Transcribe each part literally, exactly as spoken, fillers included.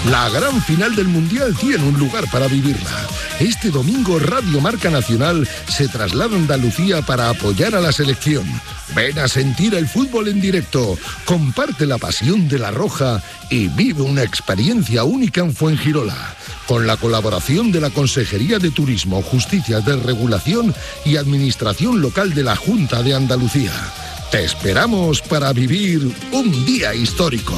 La gran final del Mundial tiene un lugar para vivirla. Este domingo Radio Marca Nacional se traslada a Andalucía para apoyar a la selección. Ven a sentir el fútbol en directo, comparte la pasión de la Roja y vive una experiencia única en Fuengirola. Con la colaboración de la Consejería de Turismo, Justicia de Regulación y Administración Local de la Junta de Andalucía. Te esperamos para vivir un día histórico.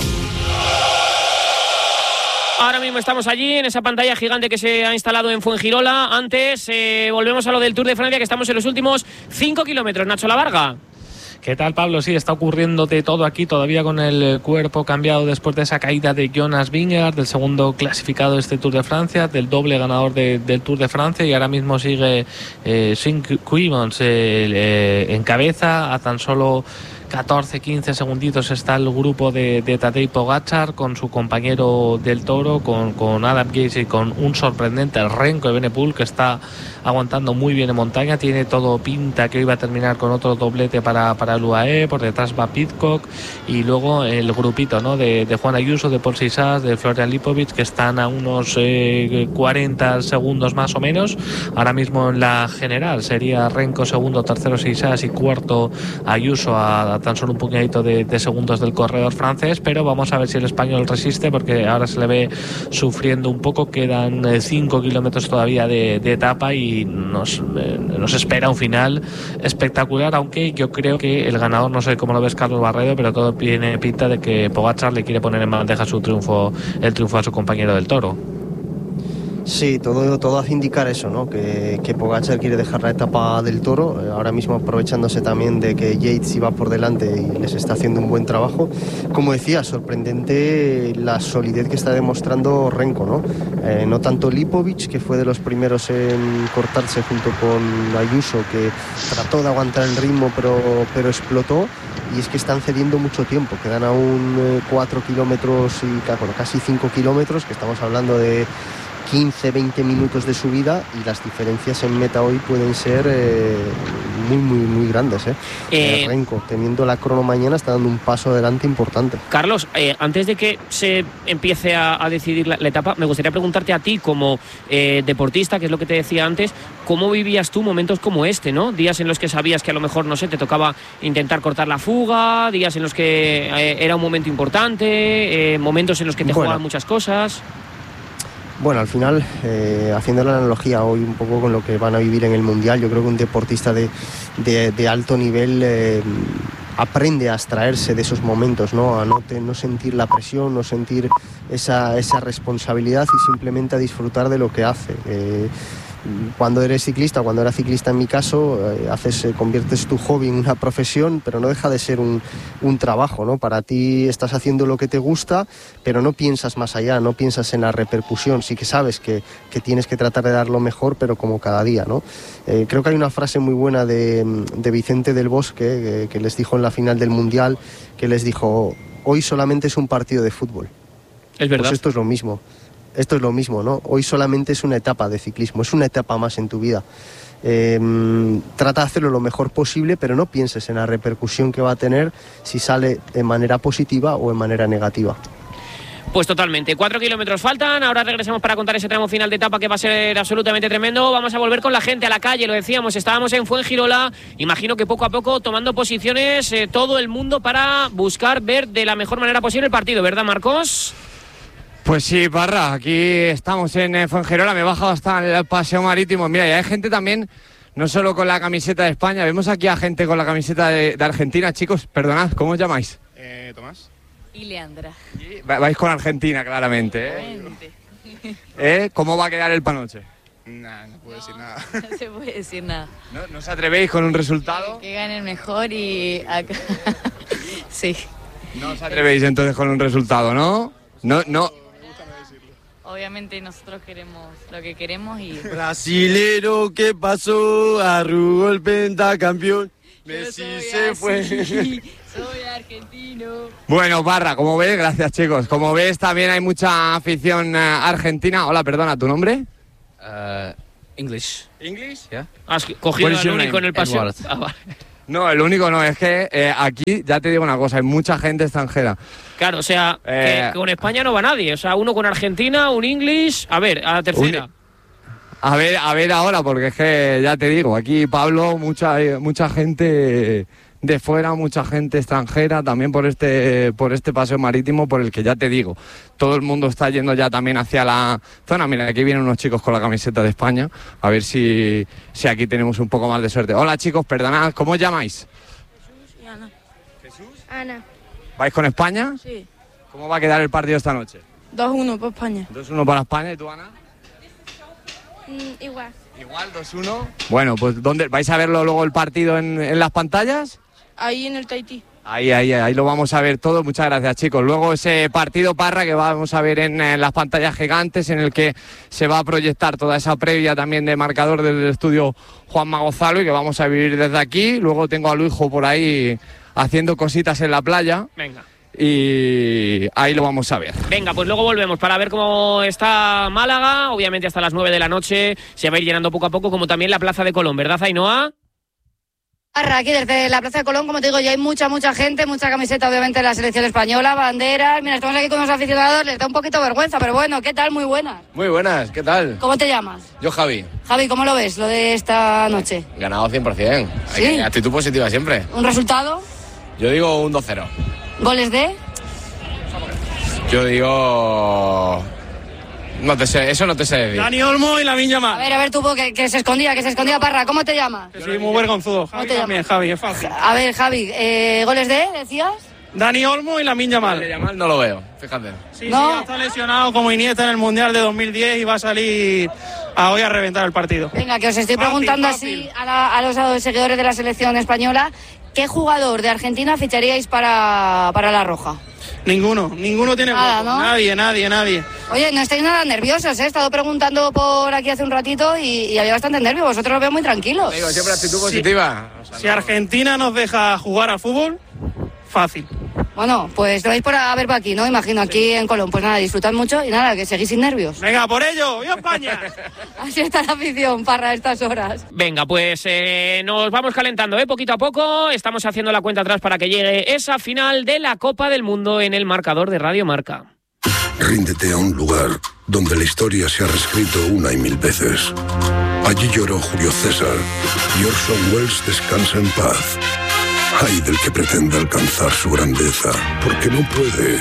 Ahora mismo estamos allí, en esa pantalla gigante que se ha instalado en Fuengirola. Antes, eh, volvemos a lo del Tour de Francia, que estamos en los últimos cinco kilómetros. Nacho Lavarga. ¿Qué tal, Pablo? Sí, está ocurriendo de todo aquí, todavía con el cuerpo cambiado después de esa caída de Jonas Vingegaard, del segundo clasificado de este Tour de Francia, del doble ganador de, del Tour de Francia, y ahora mismo sigue eh, Sink Quimons eh, eh, en cabeza, a tan solo catorce quince segunditos está el grupo de, de Tadej Pogačar con su compañero del Toro, con, con Adam Yates y con un sorprendente Renko Evenepoel, que está aguantando muy bien en montaña. Tiene todo pinta que hoy va a terminar con otro doblete para, para el U A E. Por detrás va Pidcock, y luego el grupito, ¿no?, de, de Juan Ayuso, de Paul Sisas, de Florian Lipovic, que están a unos eh, cuarenta segundos más o menos. Ahora mismo en la general sería Renko segundo, tercero Sisas y cuarto Ayuso, a, a tan solo un puñadito de, de segundos del corredor francés. Pero vamos a ver si el español resiste, porque ahora se le ve sufriendo un poco. Quedan cinco kilómetros todavía de, de etapa y nos, eh, nos espera un final espectacular, aunque yo creo que el ganador, no sé cómo lo ves, Carlos Barredo, pero todo tiene pinta de que Pogačar le quiere poner en bandeja su triunfo, el triunfo a su compañero del Toro. Sí, todo, todo hace indicar eso, ¿no? Que, que Pogačar quiere dejar la etapa del Toro, eh, ahora mismo aprovechándose también de que Yates iba por delante y les está haciendo un buen trabajo. Como decía, sorprendente la solidez que está demostrando Renko, ¿no? Eh, no tanto Lipovic, que fue de los primeros en cortarse junto con Ayuso, que trató de aguantar el ritmo pero, pero explotó. Y es que están cediendo mucho tiempo, quedan aún cuatro kilómetros y bueno, casi cinco kilómetros, que estamos hablando de quince veinte minutos de subida, y las diferencias en meta hoy pueden ser eh, muy muy muy grandes. ¿eh? Eh, Renko, teniendo la crono mañana, está dando un paso adelante importante. Carlos, eh, antes de que se empiece a, a decidir la, la etapa, me gustaría preguntarte a ti como eh, deportista, que es lo que te decía antes, ¿cómo vivías tú momentos como este, ¿no? Días en los que sabías que a lo mejor, no sé, te tocaba intentar cortar la fuga, días en los que eh, era un momento importante, eh, momentos en los que te bueno. jugaban muchas cosas. Bueno, al final, eh, haciendo la analogía hoy un poco con lo que van a vivir en el Mundial, yo creo que un deportista de, de, de alto nivel eh, aprende a abstraerse de esos momentos, ¿no? A no, te, no sentir la presión, no sentir esa, esa responsabilidad, y simplemente a disfrutar de lo que hace. Eh, Cuando eres ciclista, cuando era ciclista en mi caso, eh, haces, eh, conviertes tu hobby en una profesión, pero no deja de ser un, un trabajo, ¿no? Para ti estás haciendo lo que te gusta, pero no piensas más allá, no piensas en la repercusión. Sí que sabes que, que tienes que tratar de dar lo mejor, pero como cada día, ¿no? Eh, creo que hay una frase muy buena de, de Vicente del Bosque, que, que les dijo en la final del Mundial, que les dijo: hoy solamente es un partido de fútbol. Es verdad. Pues esto es lo mismo. Esto es lo mismo, ¿no? Hoy solamente es una etapa de ciclismo, es una etapa más en tu vida. Eh, trata de hacerlo lo mejor posible, pero no pienses en la repercusión que va a tener si sale de manera positiva o de manera negativa. Pues totalmente. Cuatro kilómetros faltan. Ahora regresamos para contar ese tramo final de etapa, que va a ser absolutamente tremendo. Vamos a volver con la gente a la calle, lo decíamos. Estábamos en Fuengirola. Imagino que poco a poco tomando posiciones eh, todo el mundo para buscar ver de la mejor manera posible el partido, ¿verdad, Marcos? Pues sí, Parra, aquí estamos en eh, Fuengirola, me he bajado hasta el paseo marítimo. Mira, y hay gente también, no solo con la camiseta de España, vemos aquí a gente con la camiseta de, de Argentina. Chicos, perdonad, ¿cómo os llamáis? Eh, Tomás. Y Leandra. Y vais con Argentina, claramente, ¿eh? ¿Eh? ¿Cómo va a quedar el panoche? Nah, no puedo decir nada. No se puede decir nada. ¿No, ¿No os atrevéis con un resultado? Que gane el mejor y acá... sí. No os atrevéis entonces con un resultado, ¿no? No, no... Obviamente nosotros queremos lo que queremos y... Brasilero, ¿qué pasó? Arrugó el pentacampeón. Messi se así, fue. Soy argentino. Bueno, Parra, como ves, gracias chicos. Como ves, también hay mucha afición uh, argentina. Hola, perdona, ¿tu nombre? Uh, English. ¿English? Yeah. Has cogido al único en el paseo. Ah, vale. No, el único no, es que eh, aquí, ya te digo una cosa, hay mucha gente extranjera. Claro, o sea, Eh, que con España no va nadie. O sea, uno con Argentina, un English. A ver, a la tercera. Un- A ver, a ver ahora, porque es que ya te digo, aquí Pablo, mucha, mucha gente de fuera, mucha gente extranjera, también por este, por este paseo marítimo, por el que ya te digo, todo el mundo está yendo ya también hacia la zona. Mira, aquí vienen unos chicos con la camiseta de España, a ver si, si aquí tenemos un poco más de suerte. Hola chicos, perdonad, ¿cómo os llamáis? Jesús y Ana. ¿Jesús? Ana. ¿Vais con España? Sí. ¿Cómo va a quedar el partido esta noche? dos uno por España. dos uno para España, ¿y tú, Ana? Mm, igual. Igual, dos uno. Bueno, pues ¿dónde vais a verlo luego el partido en, en las pantallas? Ahí en el Tahití. Ahí, ahí, ahí lo vamos a ver todo. Muchas gracias, chicos. Luego ese partido, Parra, que vamos a ver en, en las pantallas gigantes, en el que se va a proyectar toda esa previa también de marcador del estudio Juanma Gonzalo y que vamos a vivir desde aquí. Luego tengo a Luijo por ahí haciendo cositas en la playa. Venga. Y ahí lo vamos a ver. Venga, pues luego volvemos para ver cómo está Málaga. Obviamente hasta las nueve de la noche se va a ir llenando poco a poco, como también la Plaza de Colón, ¿verdad, Ainhoa? Parra, aquí desde la Plaza de Colón, como te digo, ya hay mucha, mucha gente, mucha camiseta, obviamente, de la selección española, banderas. Mira, estamos aquí con los aficionados, les da un poquito vergüenza, pero bueno, ¿qué tal? Muy buenas. Muy buenas, ¿qué tal? ¿Cómo te llamas? Yo, Javi. Javi, ¿cómo lo ves, lo de esta noche? Ganado cien por ciento. ¿Sí? Hay actitud positiva siempre. ¿Un resultado? Yo digo un dos cero. ¿Goles de? Yo digo... No te sé, eso no te sé decir. Dani Olmo y Lamine A Yamal. ver, a ver, tú, que, que se escondía, que se escondía, Parra. ¿Cómo te llamas? Que soy muy vergonzudo. ¿Cómo Javi te también, llamas? Javi, es fácil. A ver, Javi, eh, ¿goles de, decías? Dani Olmo y Lamine Yamal. Yamal no lo veo, fíjate. Sí, No. sí, está lesionado como Iniesta en el Mundial de dos mil diez y va a salir a hoy a reventar el partido. Venga, que os estoy Fácil, preguntando fácil. así a, la- a los seguidores de la selección española, ¿qué jugador de Argentina ficharíais para, para la Roja? Ninguno, ninguno tiene Nada, hueco. ¿no? Nadie, nadie, nadie. Oye, no estáis nada nerviosos, ¿eh? He estado preguntando por aquí hace un ratito y, y había bastante nervio. Vosotros lo veo muy tranquilos. Digo, siempre actitud Sí. positiva. Si Argentina nos deja jugar al fútbol, fácil. Bueno, pues lo vais por a ver por aquí, ¿no? Imagino, aquí en Colón. Pues nada, disfrutad mucho y nada, que seguís sin nervios. Venga, por ello, ¡viva España! Así está la afición, Parra, a estas horas. Venga, pues eh, nos vamos calentando, ¿eh? Poquito a poco. Estamos haciendo la cuenta atrás para que llegue esa final de la Copa del Mundo en el marcador de Radio Marca. Ríndete a un lugar donde la historia se ha reescrito una y mil veces. Allí lloró Julio César y Orson Welles descansa en paz. Ay del que pretenda alcanzar su grandeza, porque no puede.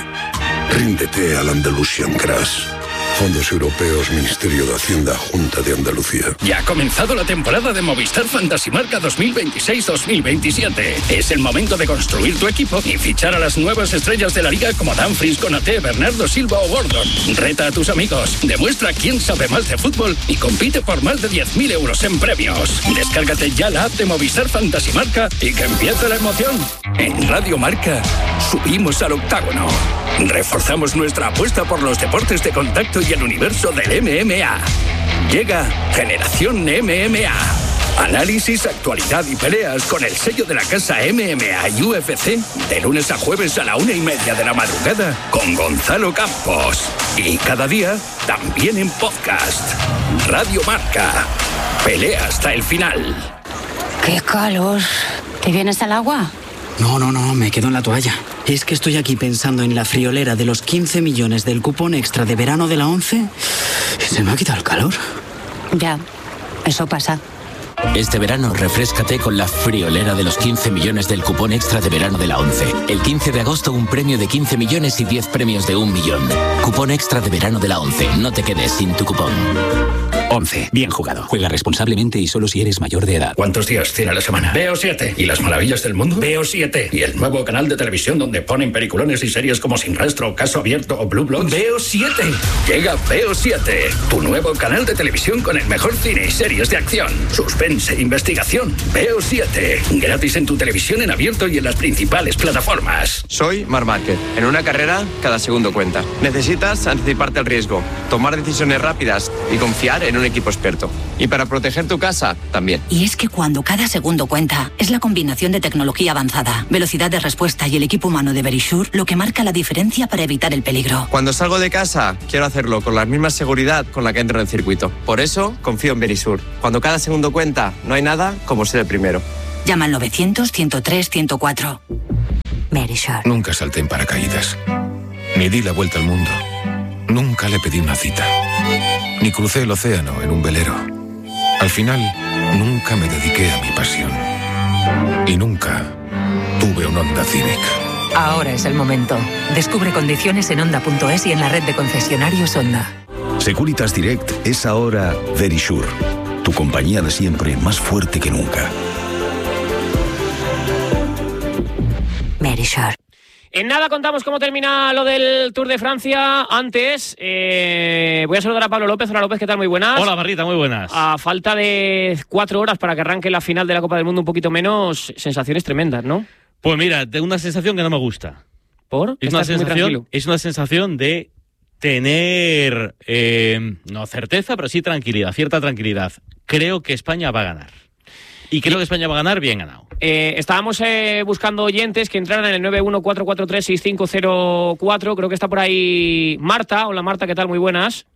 Ríndete al Andalusian Crash. Fondos Europeos, Ministerio de Hacienda, Junta de Andalucía. Ya ha comenzado la temporada de Movistar Fantasy Marca dos mil veintiséis dos mil veintisiete. Es el momento de construir tu equipo y fichar a las nuevas estrellas de la liga como Dumfries, Konaté, Bernardo Silva o Gordon. Reta a tus amigos, demuestra quién sabe más de fútbol y compite por más de diez mil euros en premios. Descárgate ya la app de Movistar Fantasy Marca y que empiece la emoción. En Radio Marca subimos al octágono. Reforzamos nuestra apuesta por los deportes de contacto y el universo del M M A. Llega Generación M M A. Análisis, actualidad y peleas con el sello de la casa M M A y U F C de lunes a jueves a la una y media de la madrugada con Gonzalo Campos. Y cada día también en podcast. Radio Marca. Pelea hasta el final. ¡Qué calor! ¿Te vienes al agua? No, no, no, me quedo en la toalla. Es que estoy aquí pensando en la friolera de los quince millones del cupón extra de verano de la ONCE y se me ha quitado el calor. Ya, eso pasa. Este verano refréscate con la friolera de los quince millones del cupón extra de verano de la ONCE. El quince de agosto un premio de quince millones y diez premios de un millón. Cupón extra de verano de la ONCE. No te quedes sin tu cupón. ONCE. Bien jugado. Juega responsablemente y solo si eres mayor de edad. ¿Cuántos días tiene la semana? Veo siete. ¿Y las maravillas del mundo? Veo siete. ¿Y el nuevo canal de televisión donde ponen peliculones y series como Sin Rastro, Caso Abierto o Blue Bloods? Veo siete. Llega Veo siete. Tu nuevo canal de televisión con el mejor cine y series de acción. Suspense, investigación. Veo siete. Gratis en tu televisión en abierto y en las principales plataformas. Soy Marc Márquez. En una carrera, cada segundo cuenta. Necesitas anticiparte al riesgo, tomar decisiones rápidas y confiar en un equipo experto. Y para proteger tu casa, también. Y es que cuando cada segundo cuenta, es la combinación de tecnología avanzada, velocidad de respuesta y el equipo humano de Verisure lo que marca la diferencia para evitar el peligro. Cuando salgo de casa, quiero hacerlo con la misma seguridad con la que entro en el circuito. Por eso, confío en Verisure. Cuando cada segundo cuenta, no hay nada como ser el primero. Llama al novecientos, ciento tres, ciento cuatro. Verisure. Nunca salté en paracaídas. Ni di la vuelta al mundo. Nunca le pedí una cita. Ni crucé el océano en un velero. Al final, nunca me dediqué a mi pasión. Y nunca tuve un Honda Civic. Ahora es el momento. Descubre condiciones en Honda punto es y en la red de concesionarios Honda. Securitas Direct es ahora Verisure. Tu compañía de siempre, más fuerte que nunca. Verisure. En nada contamos cómo termina lo del Tour de Francia. Antes, eh, voy a saludar a Pablo López. Hola López, ¿qué tal? Muy buenas. Hola Barrita, muy buenas. A falta de cuatro horas para que arranque la final de la Copa del Mundo, un poquito menos, sensaciones tremendas, ¿no? Pues mira, tengo una sensación que no me gusta. ¿Por? Es una Estás muy sensación, tranquilo. es una sensación de tener, eh, no certeza, pero sí tranquilidad, cierta tranquilidad. Creo que España va a ganar. Y creo que España va a ganar bien ganado. Eh, estábamos eh, buscando oyentes que entraran en el nueve uno cuatro cuatro tres seis cinco cero cuatro. Creo que está por ahí Marta. Hola Marta, ¿qué tal? Muy buenas.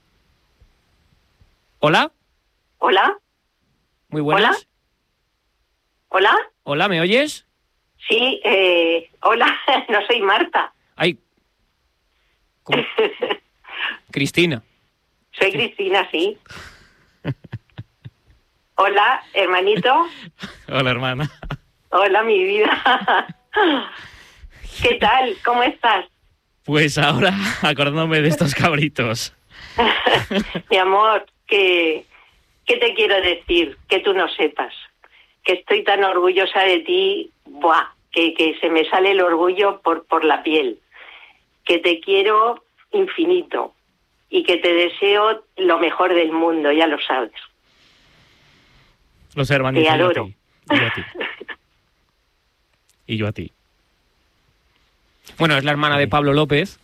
¿Hola? Hola. Muy buenas. Hola. Hola, ¿me oyes? Sí, eh, hola, no soy Marta. Ay. ¿Cómo? Cristina. Soy Cristina, sí. Hola, hermanito. Hola, hermana. Hola, mi vida. ¿Qué tal? ¿Cómo estás? Pues ahora, acordándome de estos cabritos. Mi amor, que, ¿qué te quiero decir? Que tú no sepas. Que estoy tan orgullosa de ti, buah, que, que se me sale el orgullo por, por la piel. Que te quiero infinito y que te deseo lo mejor del mundo, ya lo sabes. Los hermanitos. Te adoro. Y yo a ti. Y yo a ti. Bueno, es la hermana de Pablo López,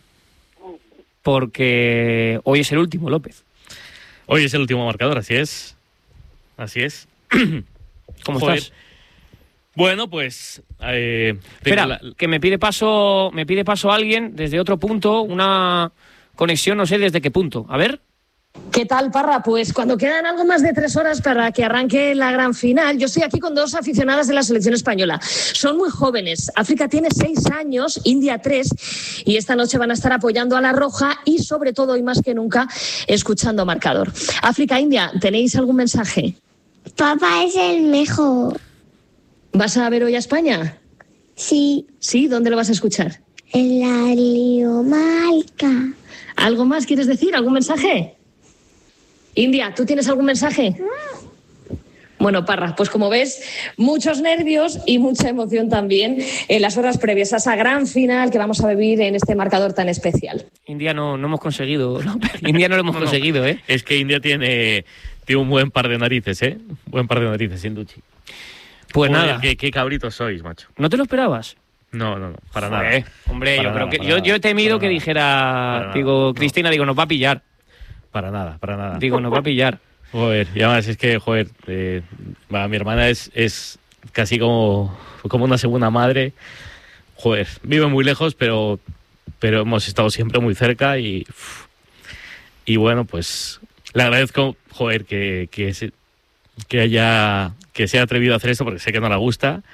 porque hoy es el último, López. Hoy es el último marcador, así es. Así es. ¿Cómo Joder. estás? Bueno, pues... Eh, Espera, la... que me pide paso me pide paso alguien desde otro punto, una conexión, no sé desde qué punto. A ver. ¿Qué tal, Parra? Pues cuando quedan algo más de tres horas para que arranque la gran final, yo estoy aquí con dos aficionadas de la selección española. Son muy jóvenes. África tiene seis años, India tres, y esta noche van a estar apoyando a la Roja y, sobre todo, y más que nunca, escuchando marcador. África, India, ¿tenéis algún mensaje? Papá es el mejor. ¿Vas a ver hoy a España? Sí. ¿Sí? ¿Dónde lo vas a escuchar? En la Liomarca. ¿Algo más quieres decir? ¿Algún mensaje? India, ¿tú tienes algún mensaje? Bueno, Parra, pues como ves, muchos nervios y mucha emoción también en las horas previas a esa gran final que vamos a vivir en este marcador tan especial. India no, no hemos conseguido, ¿no? India no lo hemos No, no. conseguido, ¿eh? Es que India tiene, tiene un buen par de narices, ¿eh? Un buen par de narices, Induchi. Pues Joder, nada. Qué, qué cabritos sois, macho. ¿No te lo esperabas? No, no, no, para Joder, nada. Hombre, Para yo creo nada, que para yo, nada, yo he temido para que nada. dijera, Para digo, nada, Cristina, digo, nos va a pillar. Para nada, para nada. Digo, nos va a pillar. Joder, y además es que, joder, eh, va, mi hermana es, es casi como, como una segunda madre. Joder, vive muy lejos, pero, pero hemos estado siempre muy cerca y, uf, y bueno, pues le agradezco, joder, que, que, se, que haya, que se haya atrevido a hacer esto porque sé que no le gusta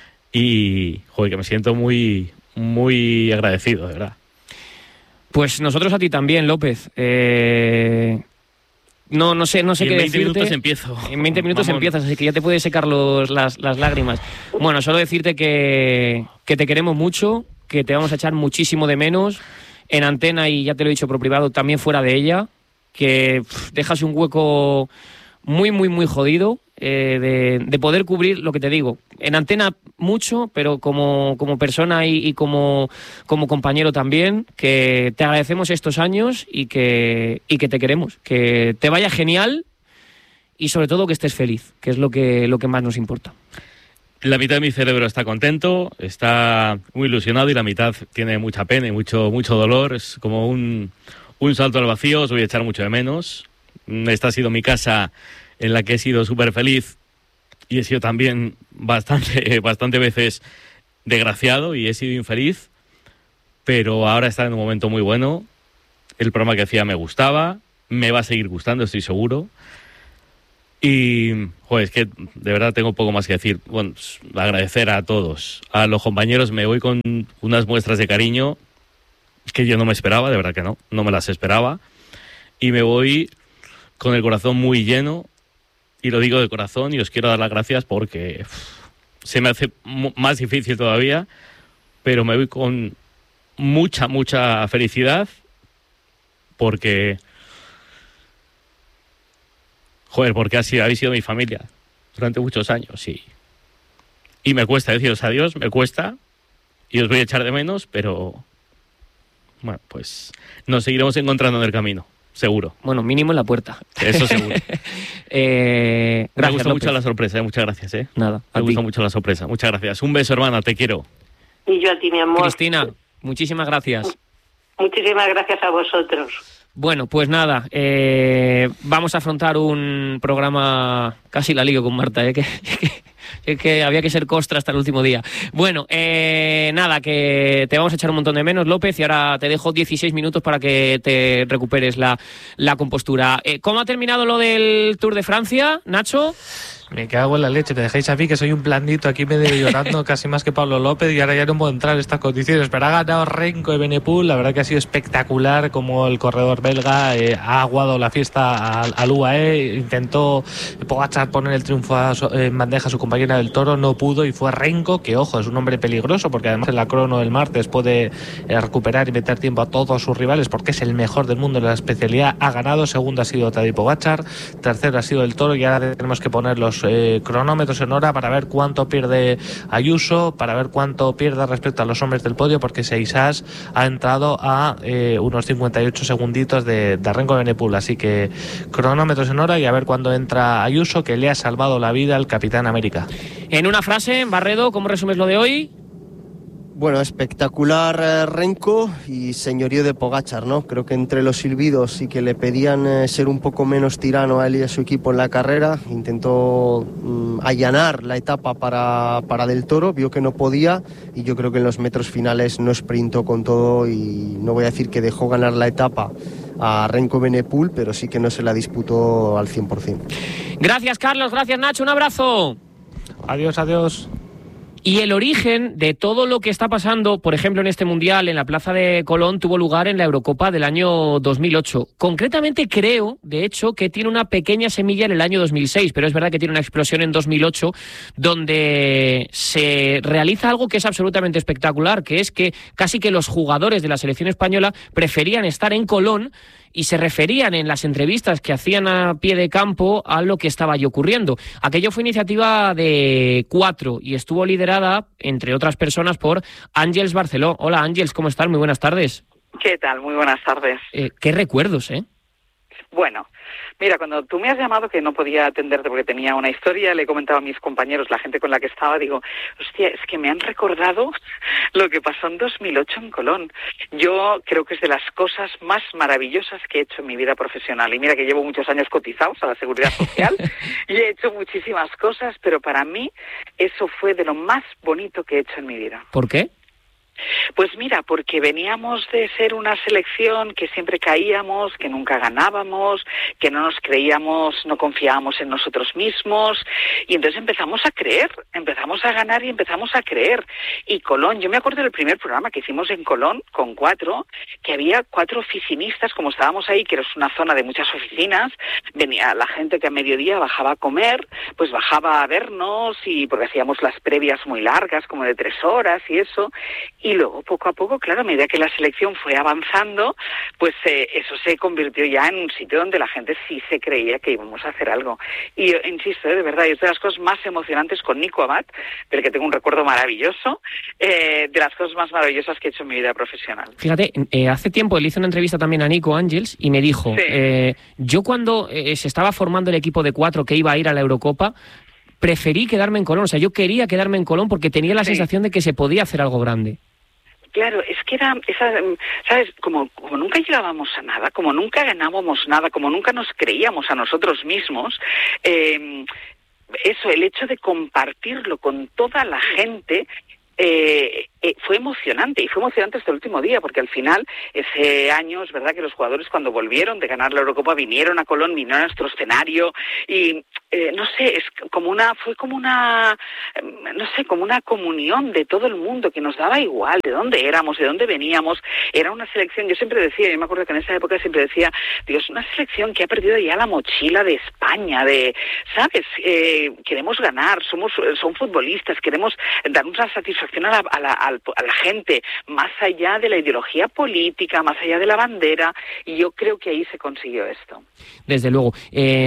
y, joder, que me siento muy, muy agradecido, de verdad. Pues nosotros a ti también, López. Eh... No, no sé, no sé Y qué en veinte decirte. minutos empiezo. En veinte minutos Mamón. empiezas, así que ya te puedes secar los, las, las lágrimas. Bueno, solo decirte que, que te queremos mucho, que te vamos a echar muchísimo de menos en antena y ya te lo he dicho por privado, también fuera de ella, que pff, dejas un hueco muy, muy, muy jodido eh, de, de poder cubrir lo que te digo. En antena mucho, pero como, como persona y, y como, como compañero también, que te agradecemos estos años y que, y que te queremos. Que te vaya genial y sobre todo que estés feliz, que es lo que, lo que más nos importa. La mitad de mi cerebro está contento, está muy ilusionado y la mitad tiene mucha pena y mucho, mucho dolor. Es como un, un salto al vacío, os voy a echar mucho de menos. Esta ha sido mi casa en la que he sido súper feliz y he sido también bastante, bastante veces desgraciado y he sido infeliz, pero ahora está en un momento muy bueno. El programa que hacía me gustaba, me va a seguir gustando, estoy seguro. Y, joder, es que de verdad tengo poco más que decir. Bueno, agradecer a todos, a los compañeros. Me voy con unas muestras de cariño que yo no me esperaba, de verdad que no, no me las esperaba. Y me voy con el corazón muy lleno, y lo digo de corazón, y os quiero dar las gracias porque uff, se me hace m- más difícil todavía, pero me voy con mucha, mucha felicidad porque... Joder, porque ha sido, habéis sido mi familia durante muchos años y, y me cuesta deciros adiós, me cuesta y os voy a echar de menos, pero bueno, pues nos seguiremos encontrando en el camino, seguro. Bueno, mínimo en la puerta. Eso seguro. eh, gracias, me gusta López. mucho la sorpresa, ¿eh? Muchas gracias. ¿eh? Nada, me gusta mucho la sorpresa, muchas gracias. Un beso, hermana, te quiero. Y yo a ti, mi amor. Cristina, muchísimas gracias. Muchísimas gracias a vosotros. Bueno, pues nada, eh, vamos a afrontar un programa, casi la lío con Marta, ¿eh? que, que, que había que ser costra hasta el último día. Bueno, eh, nada, que te vamos a echar un montón de menos, López, y ahora te dejo dieciséis minutos para que te recuperes la, la compostura. Eh, ¿Cómo ha terminado lo del Tour de Francia, Nacho? Me cago en la leche, me dejáis a mí que soy un blandito aquí medio llorando casi más que Pablo López y ahora ya no puedo entrar en estas condiciones, pero ha ganado Renko Evenepoel, la verdad que ha sido espectacular como el corredor belga eh, ha aguado la fiesta al, al U A E, intentó Pogačar poner el triunfo a su, en bandeja a su compañera del Toro, no pudo y fue Renko, que ojo, es un hombre peligroso porque además en la crono del martes puede eh, recuperar y meter tiempo a todos sus rivales porque es el mejor del mundo en la especialidad, ha ganado, segundo ha sido Tadej Pogačar, tercero ha sido el Toro y ahora tenemos que poner los Eh, cronómetros en hora para ver cuánto pierde Ayuso, para ver cuánto pierde respecto a los hombres del podio, porque Seixas ha entrado a eh, unos cincuenta y ocho segunditos de, de Renko Evenepoel, así que cronómetros en hora y a ver cuándo entra Ayuso, que le ha salvado la vida al Capitán América. En una frase, Barredo, ¿cómo resumes lo de hoy? Bueno, espectacular eh, Renko y señorío de Pogačar, ¿no? Creo que entre los silbidos y que le pedían eh, ser un poco menos tirano a él y a su equipo en la carrera, intentó mm, allanar la etapa para, para Del Toro, vio que no podía y yo creo que en los metros finales no sprintó con todo y no voy a decir que dejó ganar la etapa a Renko Evenepoel, pero sí que no se la disputó al cien por ciento. Gracias, Carlos, gracias, Nacho, un abrazo. Adiós, adiós. Y el origen de todo lo que está pasando, por ejemplo, en este Mundial, en la Plaza de Colón, tuvo lugar en la Eurocopa del año dos mil ocho. Concretamente creo, de hecho, que tiene una pequeña semilla en el año dos mil seis, pero es verdad que tiene una explosión en dos mil ocho, donde se realiza algo que es absolutamente espectacular, que es que casi que los jugadores de la selección española preferían estar en Colón y se referían en las entrevistas que hacían a pie de campo a lo que estaba ahí ocurriendo. Aquello fue iniciativa de cuatro y estuvo liderada, entre otras personas, por Àngels Barceló. Hola, Àngels, ¿cómo estás? Muy buenas tardes. ¿Qué tal? Muy buenas tardes. Eh, ¿Qué recuerdos, eh? Bueno, mira, cuando tú me has llamado que no podía atenderte porque tenía una historia, le he comentado a mis compañeros, la gente con la que estaba, digo, hostia, es que me han recordado lo que pasó en dos mil ocho en Colón. Yo creo que es de las cosas más maravillosas que he hecho en mi vida profesional. Y mira que llevo muchos años cotizados a la Seguridad Social y he hecho muchísimas cosas, pero para mí eso fue de lo más bonito que he hecho en mi vida. ¿Por qué? Pues mira, porque veníamos de ser una selección que siempre caíamos, que nunca ganábamos, que no nos creíamos, no confiábamos en nosotros mismos, y entonces empezamos a creer, empezamos a ganar y empezamos a creer. Y Colón, yo me acuerdo del primer programa que hicimos en Colón, con cuatro, que había cuatro oficinistas, como estábamos ahí, que era una zona de muchas oficinas, venía la gente que a mediodía bajaba a comer, pues bajaba a vernos, y porque hacíamos las previas muy largas, como de tres horas y eso, y luego poco a poco, claro, a medida que la selección fue avanzando, pues eh, eso se convirtió ya en un sitio donde la gente sí se creía que íbamos a hacer algo. Y yo insisto, eh, de verdad, es de las cosas más emocionantes con Nico Abad, del que tengo un recuerdo maravilloso, eh, de las cosas más maravillosas que he hecho en mi vida profesional. Fíjate, eh, hace tiempo le hice una entrevista también a Nico Àngels y me dijo, sí. eh, yo cuando eh, se estaba formando el equipo de cuatro que iba a ir a la Eurocopa, preferí quedarme en Colón, o sea, yo quería quedarme en Colón porque tenía la sí. sensación de que se podía hacer algo grande. Claro, es que era, esa, ¿sabes? Como, como nunca llegábamos a nada, como nunca ganábamos nada, como nunca nos creíamos a nosotros mismos, eh, eso, el hecho de compartirlo con toda la gente, Eh, eh, fue emocionante, y fue emocionante hasta el último día, porque al final, ese año, es verdad que los jugadores cuando volvieron de ganar la Eurocopa vinieron a Colón, vinieron a nuestro escenario, y Eh, no sé, es como una, fue como una, no sé, como una comunión de todo el mundo, que nos daba igual de dónde éramos, de dónde veníamos. Era una selección, yo siempre decía, yo me acuerdo que en esa época siempre decía, digo, es una selección que ha perdido ya la mochila de España, de, ¿sabes? Eh, queremos ganar, somos, son futbolistas, queremos dar una satisfacción a la, a la, a la gente, más allá de la ideología política, más allá de la bandera, y yo creo que ahí se consiguió esto. Desde luego. Eh,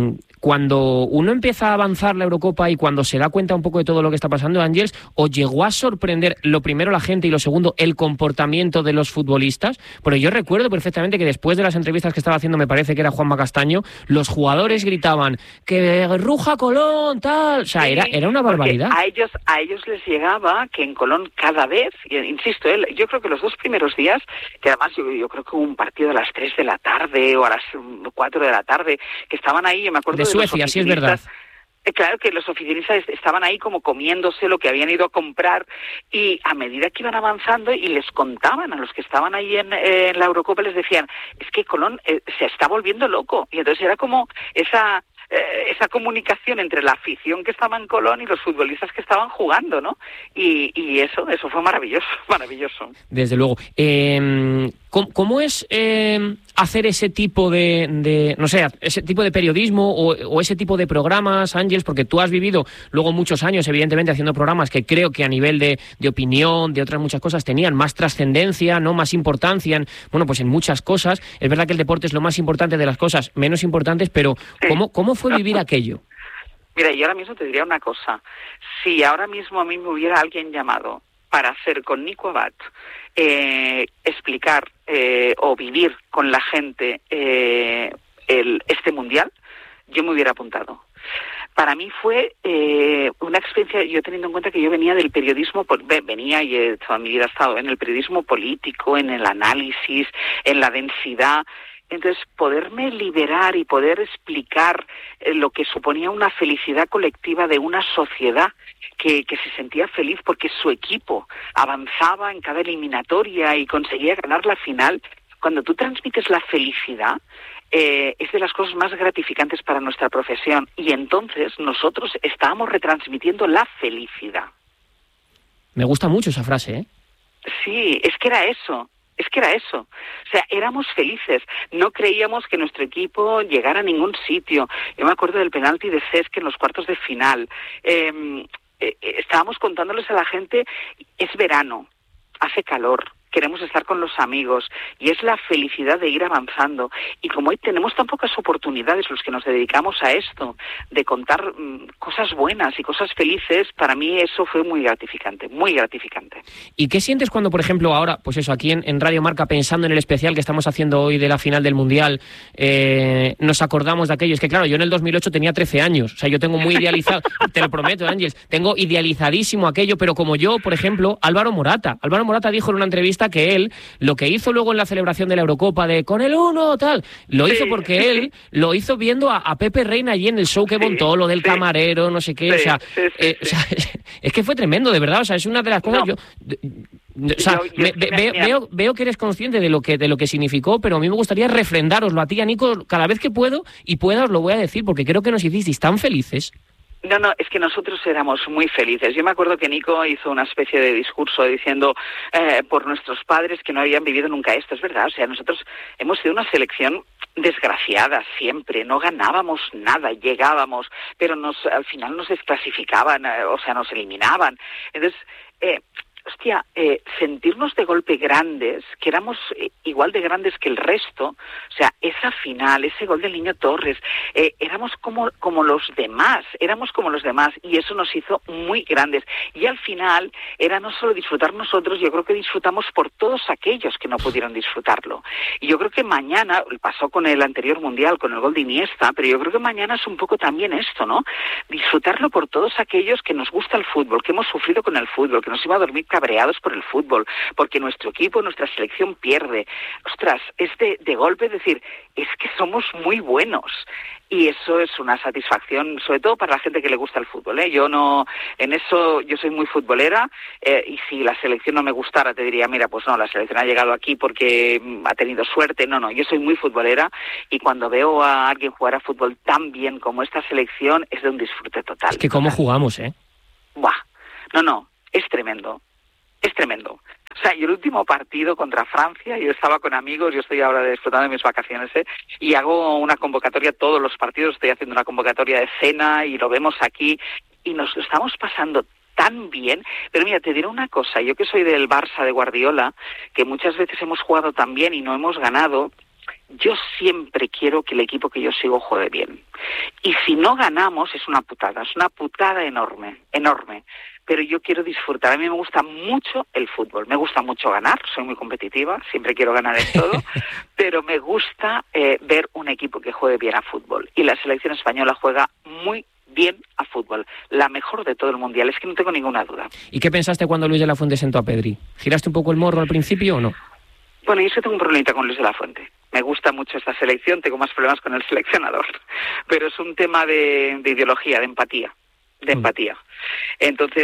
cuando uno empieza a avanzar la Eurocopa y cuando se da cuenta un poco de todo lo que está pasando, Ángeles, ¿os llegó a sorprender, lo primero, la gente y lo segundo, el comportamiento de los futbolistas? Porque yo recuerdo perfectamente que después de las entrevistas que estaba haciendo, me parece que era Juanma Castaño, los jugadores gritaban que ruja Colón, tal. O sea, era, era una barbaridad. A ellos, a ellos les llegaba que en Colón cada vez, insisto, él, yo creo que los dos primeros días, que además yo, yo creo que hubo un partido a las tres de la tarde o a las cuatro de la tarde, que estaban ahí, yo me acuerdo de, de Suecia, sí es verdad. Claro que los oficinistas estaban ahí como comiéndose lo que habían ido a comprar, y a medida que iban avanzando y les contaban a los que estaban ahí en, en la Eurocopa, les decían, es que Colón eh, se está volviendo loco. Y entonces era como esa... Eh, esa comunicación entre la afición que estaba en Colón y los futbolistas que estaban jugando, ¿no? Y, y eso, eso fue maravilloso, maravilloso. Desde luego. Eh, ¿cómo, ¿Cómo es eh, hacer ese tipo de, de, no sé, ese tipo de periodismo o, o ese tipo de programas, Ángeles? Porque tú has vivido luego muchos años, evidentemente, haciendo programas que creo que a nivel de, de opinión, de otras muchas cosas, tenían más trascendencia, no más importancia, en, bueno, pues en muchas cosas. Es verdad que el deporte es lo más importante de las cosas menos importantes, pero ¿cómo, cómo fue vivir aquello? Mira, yo ahora mismo te diría una cosa. Si ahora mismo a mí me hubiera alguien llamado para hacer con Nico Abad, eh, explicar eh, o vivir con la gente eh, el, este mundial, yo me hubiera apuntado. Para mí fue eh, una experiencia, yo teniendo en cuenta que yo venía del periodismo, venía y eh, toda mi vida he estado en el periodismo político, en el análisis, en la densidad. Entonces, poderme liberar y poder explicar eh, lo que suponía una felicidad colectiva de una sociedad que, que se sentía feliz porque su equipo avanzaba en cada eliminatoria y conseguía ganar la final. Cuando tú transmites la felicidad, eh, es de las cosas más gratificantes para nuestra profesión. Y entonces nosotros estábamos retransmitiendo la felicidad. Me gusta mucho esa frase, ¿eh? Sí, es que era eso. Es que era eso. O sea, éramos felices. No creíamos que nuestro equipo llegara a ningún sitio. Yo me acuerdo del penalti de Cesc en los cuartos de final. Eh, eh, estábamos contándoles a la gente, es verano, hace calor, queremos estar con los amigos, y es la felicidad de ir avanzando. Y como hoy tenemos tan pocas oportunidades los que nos dedicamos a esto, de contar mmm, cosas buenas y cosas felices, para mí eso fue muy gratificante, muy gratificante. ¿Y qué sientes cuando, por ejemplo, ahora, pues eso, aquí en, en Radio Marca, pensando en el especial que estamos haciendo hoy de la final del Mundial, eh, nos acordamos de aquello? Es que claro, yo en el dos mil ocho tenía trece años, o sea, yo tengo muy idealizado, te lo prometo, Ángeles, tengo idealizadísimo aquello, pero como yo, por ejemplo, Álvaro Morata, Álvaro Morata dijo en una entrevista que él, lo que hizo luego en la celebración de la Eurocopa de con el uno, tal, lo hizo porque sí, él lo hizo viendo a, a Pepe Reina allí en el show que sí, montó, lo del sí, camarero, no sé qué, sí, o, sea, sí, sí, eh, sí. o sea, es que fue tremendo, de verdad, o sea, es una de las cosas, no. yo... O sea, yo, yo, me, me, me, veo, veo que eres consciente de lo que de lo que significó, pero a mí me gustaría refrendároslo a ti y a Nico cada vez que puedo, y pueda os lo voy a decir, porque creo que nos hicisteis tan felices. No, no, es que nosotros éramos muy felices. Yo me acuerdo que Nico hizo una especie de discurso diciendo eh, por nuestros padres que no habían vivido nunca esto. Es verdad, o sea, nosotros hemos sido una selección desgraciada siempre, no ganábamos nada, llegábamos, pero nos al final nos desclasificaban, eh, o sea, nos eliminaban. Entonces, eh, hostia, eh, sentirnos de golpe grandes, que éramos eh, igual de grandes que el resto, o sea, esa final, ese gol del Niño Torres, eh, éramos como, como los demás, éramos como los demás, y eso nos hizo muy grandes. Y al final era no solo disfrutar nosotros, yo creo que disfrutamos por todos aquellos que no pudieron disfrutarlo. Y yo creo que mañana, pasó con el anterior Mundial, con el gol de Iniesta, pero yo creo que mañana es un poco también esto, ¿no? Disfrutarlo por todos aquellos que nos gusta el fútbol, que hemos sufrido con el fútbol, que nos iba a dormir cada cabreados por el fútbol, porque nuestro equipo, nuestra selección pierde. Ostras, es de, de golpe decir, es que somos muy buenos. Y eso es una satisfacción, sobre todo para la gente que le gusta el fútbol, ¿eh? Yo no, en eso, yo soy muy futbolera, eh, y si la selección no me gustara, te diría, mira, pues no, la selección ha llegado aquí porque ha tenido suerte. No, no, yo soy muy futbolera, y cuando veo a alguien jugar a fútbol tan bien como esta selección, es de un disfrute total. Es que cómo jugamos, ¿eh? Buah, no, no, es tremendo, es tremendo. O sea, y el último partido contra Francia, yo estaba con amigos, yo estoy ahora disfrutando de mis vacaciones, ¿eh? Y hago una convocatoria, todos los partidos estoy haciendo una convocatoria de cena y lo vemos aquí y nos lo estamos pasando tan bien. Pero mira, te diré una cosa, yo que soy del Barça de Guardiola, que muchas veces hemos jugado tan bien y no hemos ganado, yo siempre quiero que el equipo que yo sigo juegue bien. Y si no ganamos es una putada, es una putada enorme, enorme. Pero yo quiero disfrutar. A mí me gusta mucho el fútbol, me gusta mucho ganar, soy muy competitiva, siempre quiero ganar en todo, pero me gusta eh, ver un equipo que juegue bien a fútbol. Y la selección española juega muy bien a fútbol, la mejor de todo el mundial, es que no tengo ninguna duda. ¿Y qué pensaste cuando Luis de la Fuente sentó a Pedri? ¿Giraste un poco el morro al principio o no? Bueno, yo sí tengo un problemita con Luis de la Fuente. Me gusta mucho esta selección, tengo más problemas con el seleccionador, pero es un tema de, de ideología, de empatía. de empatía. Entonces,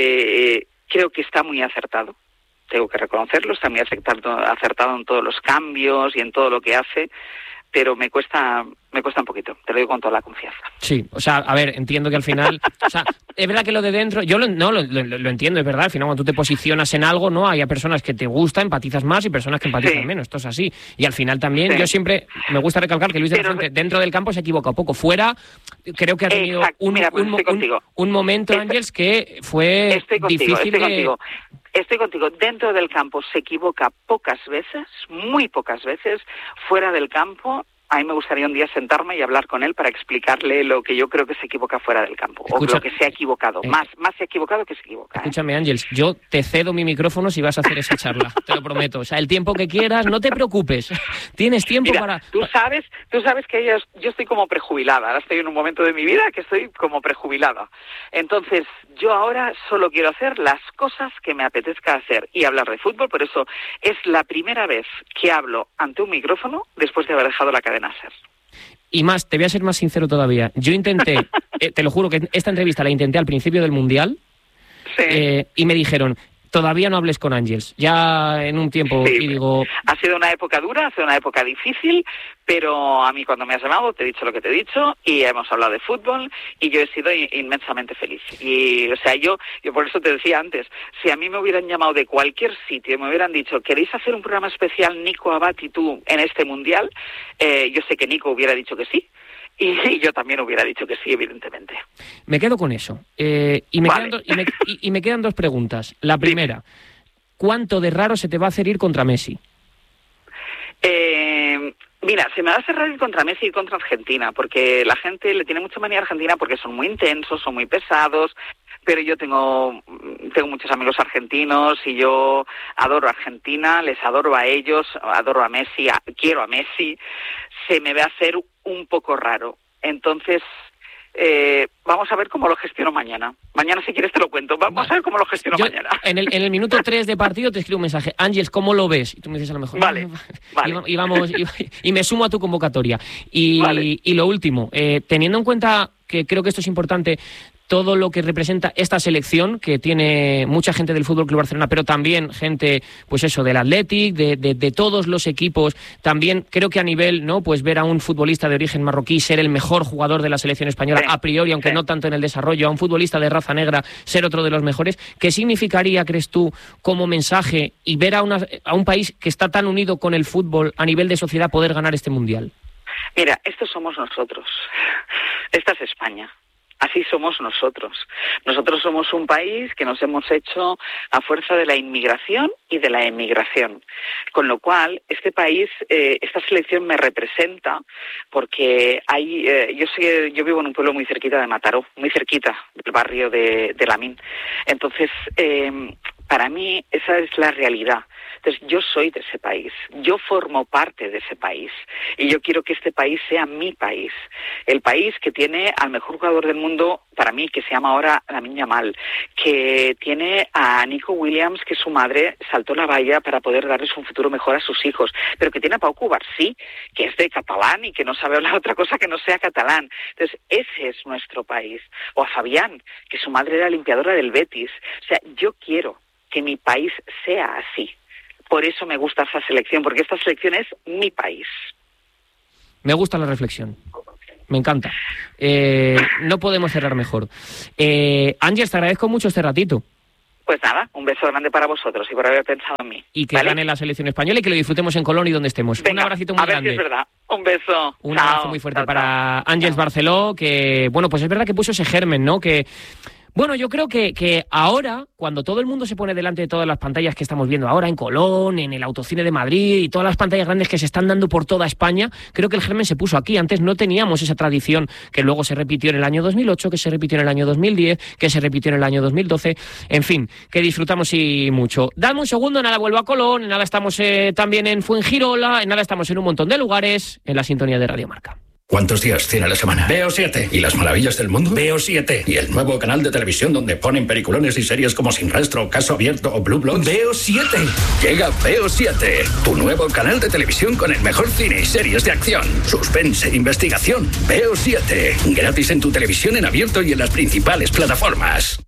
eh, creo que está muy acertado, tengo que reconocerlo, está muy acertado, acertado en todos los cambios y en todo lo que hace, pero me cuesta me cuesta un poquito, te lo digo con toda la confianza. Sí, o sea, a ver, entiendo que al final, o sea, es verdad que lo de dentro, yo lo, no, lo, lo, lo entiendo, es verdad, al final cuando tú te posicionas en algo, ¿no? Hay personas que te gusta, empatizas más y personas que empatizan sí. menos, esto es así. Y al final también, sí. yo siempre, me gusta recalcar que Luis de la Fuente dentro del campo se equivoca un poco, fuera, creo que ha tenido Exacto. un, Mira, pues un, un, un momento, estoy, Ángels, que fue estoy contigo, difícil estoy de... contigo. Estoy contigo, dentro del campo se equivoca pocas veces, muy pocas veces, fuera del campo. A mí me gustaría un día sentarme y hablar con él para explicarle lo que yo creo que se equivoca fuera del campo. Escucha, o lo que se ha equivocado. Eh, más, más se ha equivocado que se equivoca. Escúchame, ¿eh? Ángels, yo te cedo mi micrófono si vas a hacer esa charla. Te lo prometo. O sea, el tiempo que quieras, no te preocupes. Tienes tiempo Mira, para... Tú sabes, tú sabes que yo, yo estoy como prejubilada. Ahora estoy en un momento de mi vida que estoy como prejubilada. Entonces, yo ahora solo quiero hacer las cosas que me apetezca hacer y hablar de fútbol. Por eso es la primera vez que hablo ante un micrófono después de haber dejado la cadena SER. Y más, te voy a ser más sincero todavía. Yo intenté, eh, te lo juro que esta entrevista la intenté al principio del Mundial, sí. eh, y me dijeron, todavía no hables con Ángels, ya en un tiempo, sí, y digo... Ha sido una época dura, ha sido una época difícil, pero a mí cuando me has llamado te he dicho lo que te he dicho y hemos hablado de fútbol y yo he sido inmensamente feliz. Y, o sea, yo, yo por eso te decía antes, si a mí me hubieran llamado de cualquier sitio y me hubieran dicho, ¿queréis hacer un programa especial Nico Abad y tú en este Mundial? Eh, yo sé que Nico hubiera dicho que sí. Y yo también hubiera dicho que sí, evidentemente. Me quedo con eso. Eh, y, me vale. quedan do, y, me, y, y me quedan dos preguntas. La primera, ¿cuánto de raro se te va a hacer ir contra Messi? Eh, mira, se me va a cerrar ir contra Messi y contra Argentina, porque la gente le tiene mucha manía a Argentina porque son muy intensos, son muy pesados, pero yo tengo tengo muchos amigos argentinos y yo adoro a Argentina, les adoro a ellos, adoro a Messi, a, quiero a Messi. Se me va a hacer un poco raro. Entonces, eh, vamos a ver cómo lo gestiono mañana. Mañana, si quieres, te lo cuento. Vamos vale. a ver cómo lo gestiono Yo, mañana. En el, en el minuto tres de partido te escribo un mensaje. Ángels, ¿cómo lo ves? Y tú me dices a lo mejor. Vale, vale. Y, y, vamos, y, y me sumo a tu convocatoria. Y, vale. y lo último, eh, teniendo en cuenta que creo que esto es importante, todo lo que representa esta selección, que tiene mucha gente del Fútbol Club Barcelona, pero también gente, pues eso, del Athletic, de, de, de todos los equipos. También creo que a nivel, ¿no? Pues ver a un futbolista de origen marroquí ser el mejor jugador de la selección española, sí, a priori, aunque sí. no tanto en el desarrollo, a un futbolista de raza negra ser otro de los mejores. ¿Qué significaría, crees tú, como mensaje y ver a, una, a un país que está tan unido con el fútbol a nivel de sociedad poder ganar este Mundial? Mira, estos somos nosotros. Esta es España. Así somos nosotros. Nosotros somos un país que nos hemos hecho a fuerza de la inmigración y de la emigración. Con lo cual, este país, eh, esta selección me representa porque hay, eh, yo sé, yo vivo en un pueblo muy cerquita de Mataró, muy cerquita del barrio de, de Lamín. Entonces, eh, Para mí esa es la realidad. Entonces yo soy de ese país, yo formo parte de ese país y yo quiero que este país sea mi país. El país que tiene al mejor jugador del mundo, para mí, que se llama ahora Lamine Yamal, que tiene a Nico Williams, que su madre saltó la valla para poder darles un futuro mejor a sus hijos, pero que tiene a Pau Cubarsí, que es de catalán y que no sabe hablar otra cosa que no sea catalán. Entonces ese es nuestro país. O a Fabián, que su madre era limpiadora del Betis. O sea, yo quiero que mi país sea así. Por eso me gusta esta selección, porque esta selección es mi país. Me gusta la reflexión. Me encanta. Eh, no podemos cerrar mejor. Eh, Ángels, te agradezco mucho este ratito. Pues nada, un beso grande para vosotros y por haber pensado en mí. Y que ¿vale? gane la selección española y que lo disfrutemos en Colón y donde estemos. Venga, un abracito muy a ver grande. Si es verdad. Un beso. Un chao, abrazo muy fuerte chao, para Ángels Barceló, que, bueno, pues es verdad que puso ese germen, ¿no? Que... Bueno, yo creo que, que ahora, cuando todo el mundo se pone delante de todas las pantallas que estamos viendo ahora en Colón, en el Autocine de Madrid y todas las pantallas grandes que se están dando por toda España, creo que el germen se puso aquí. Antes no teníamos esa tradición que luego se repitió en el año dos mil ocho, que se repitió en el año dos mil diez, que se repitió en el año dos mil doce. En fin, que disfrutamos y mucho. Dame un segundo, nada vuelvo a Colón, en nada estamos eh, también en Fuengirola, en nada estamos en un montón de lugares, en la sintonía de Radio Marca. ¿Cuántos días tiene la semana? Veo siete. ¿Y las maravillas del mundo? Veo siete. ¿Y el nuevo canal de televisión donde ponen peliculones y series como Sin Rastro, Caso Abierto o Blue Bloods? Veo siete. Llega Veo siete, tu nuevo canal de televisión con el mejor cine y series de acción, suspense, investigación. Veo siete. Gratis en tu televisión en abierto y en las principales plataformas.